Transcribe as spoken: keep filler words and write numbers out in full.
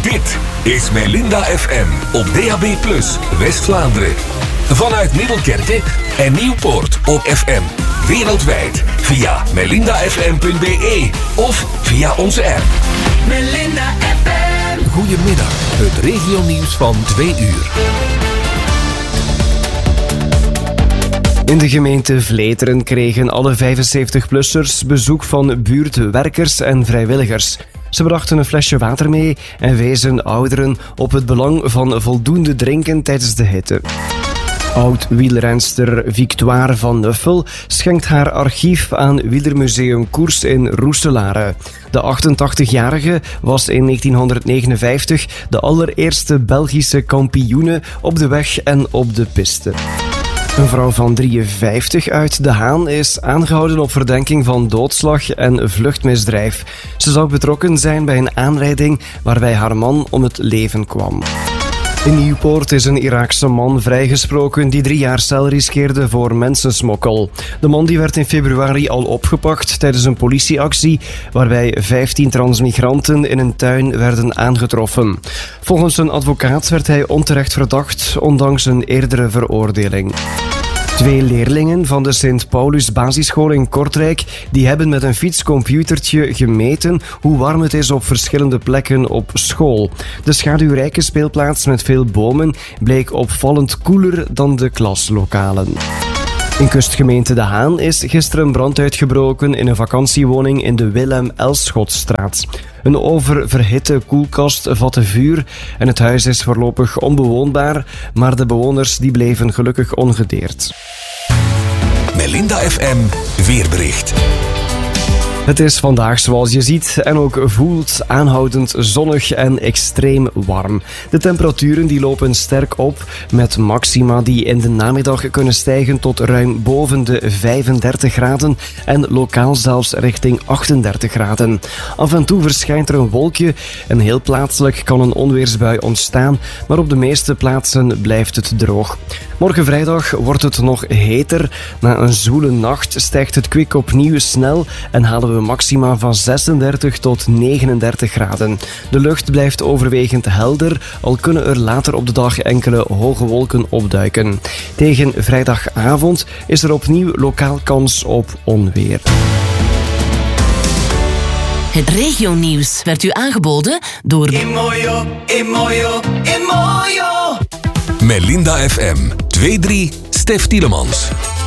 Dit is Melinda F M op D A B plus, West-Vlaanderen. Vanuit Middelkerke en Nieuwpoort op F M. Wereldwijd via melinda f m punt b e of via onze app. Melinda F M. Goedemiddag, het regionieuws van twee uur. In de gemeente Vleteren kregen alle vijfenzeventig-plussers bezoek van buurtwerkers en vrijwilligers. Ze brachten een flesje water mee en wezen ouderen op het belang van voldoende drinken tijdens de hitte. Oud-wielrenster Victoire van Nuffel schenkt haar archief aan Wielermuseum Koers in Roeselare. De achtentachtigjarige was in negentienhonderdnegenenvijftig de allereerste Belgische kampioene op de weg en op de piste. Een vrouw van drieënvijftig uit De Haan is aangehouden op verdenking van doodslag en vluchtmisdrijf. Ze zou betrokken zijn bij een aanrijding waarbij haar man om het leven kwam. In Nieuwpoort is een Iraakse man vrijgesproken die drie jaar cel riskeerde voor mensensmokkel. De man die werd in februari al opgepakt tijdens een politieactie waarbij vijftien transmigranten in een tuin werden aangetroffen. Volgens een advocaat werd hij onterecht verdacht, ondanks een eerdere veroordeling. Twee leerlingen van de Sint Paulus basisschool in Kortrijk die hebben met een fietscomputertje gemeten hoe warm het is op verschillende plekken op school. De schaduwrijke speelplaats met veel bomen bleek opvallend koeler dan de klaslokalen. In kustgemeente De Haan is gisteren brand uitgebroken in een vakantiewoning in de Willem Elschotstraat. Een oververhitte koelkast vatte vuur en het huis is voorlopig onbewoonbaar, maar de bewoners die bleven gelukkig ongedeerd. Melinda F M weerbericht. Het is vandaag, zoals je ziet en ook voelt, aanhoudend zonnig en extreem warm. De temperaturen die lopen sterk op, met maxima die in de namiddag kunnen stijgen tot ruim boven de vijfendertig graden en lokaal zelfs richting achtendertig graden. Af en toe verschijnt er een wolkje en heel plaatselijk kan een onweersbui ontstaan, maar op de meeste plaatsen blijft het droog. Morgen vrijdag wordt het nog heter. Na een zwoele nacht stijgt het kwik opnieuw snel en halen we maxima van zesendertig tot negenendertig graden. De lucht blijft overwegend helder, al kunnen er later op de dag enkele hoge wolken opduiken. Tegen vrijdagavond is er opnieuw lokaal kans op onweer. Het regionieuws werd u aangeboden door Imoyo, Imoyo, Imoyo. Melinda F M, twee drie, Stef Tielemans.